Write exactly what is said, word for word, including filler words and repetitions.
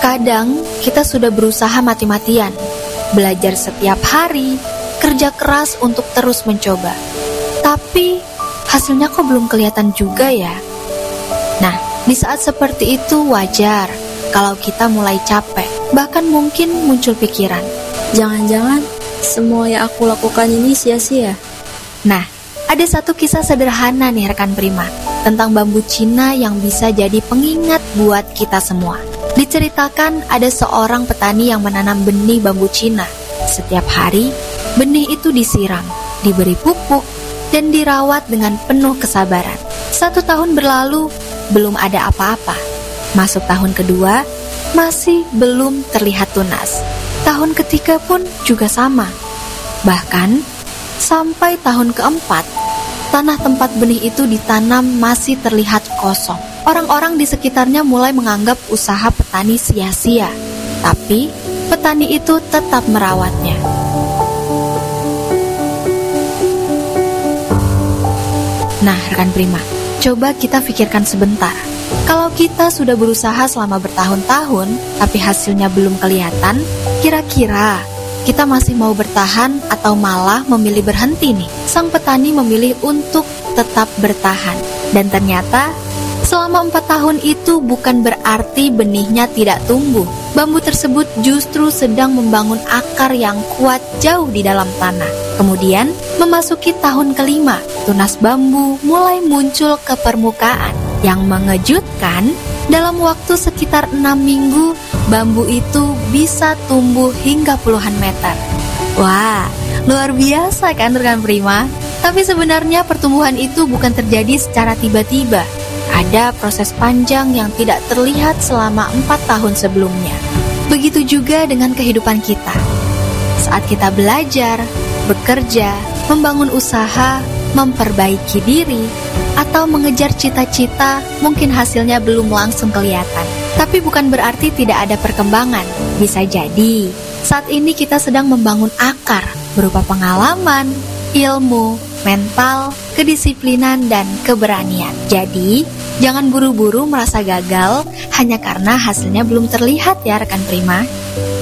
Kadang kita sudah berusaha mati-matian, belajar setiap hari, kerja keras untuk terus mencoba. Tapi hasilnya kok belum kelihatan juga ya? Nah, di saat seperti itu wajar kalau kita mulai capek, bahkan mungkin muncul pikiran, jangan-jangan semua yang aku lakukan ini sia-sia. Nah, ada satu kisah sederhana nih rekan Prima, tentang bambu Cina yang bisa jadi pengingat buat kita semua. Diceritakan ada seorang petani yang menanam benih bambu Cina. Setiap hari, benih itu disiram, diberi pupuk, dan dirawat dengan penuh kesabaran. Satu tahun berlalu, belum ada apa-apa. Masuk tahun kedua, masih belum terlihat tunas. Tahun ketiga pun juga sama. Bahkan, sampai tahun keempat, tanah tempat benih itu ditanam masih terlihat kosong. Orang-orang di sekitarnya mulai menganggap usaha petani sia-sia. Tapi, petani itu tetap merawatnya. Nah, rekan Prima, coba kita pikirkan sebentar. Kalau kita sudah berusaha selama bertahun-tahun, tapi hasilnya belum kelihatan, kira-kira kita masih mau bertahan atau malah memilih berhenti nih? Sang petani memilih untuk tetap bertahan. Dan ternyata selama empat tahun itu bukan berarti benihnya tidak tumbuh. Bambu tersebut justru sedang membangun akar yang kuat jauh di dalam tanah. Kemudian memasuki tahun kelima, tunas bambu mulai muncul ke permukaan. Yang mengejutkan, dalam waktu sekitar enam minggu, bambu itu bisa tumbuh hingga puluhan meter. Wah, luar biasa kan rekan Prima? Tapi sebenarnya pertumbuhan itu bukan terjadi secara tiba-tiba. Ada proses panjang yang tidak terlihat selama empat tahun sebelumnya. Begitu juga dengan kehidupan kita. Saat kita belajar, bekerja, membangun usaha, memperbaiki diri, atau mengejar cita-cita, mungkin hasilnya belum langsung kelihatan. Tapi bukan berarti tidak ada perkembangan. Bisa jadi saat ini kita sedang membangun akar berupa pengalaman, ilmu, mental, kedisiplinan, dan keberanian. Jadi, jangan buru-buru merasa gagal hanya karena hasilnya belum terlihat ya rekan Prima.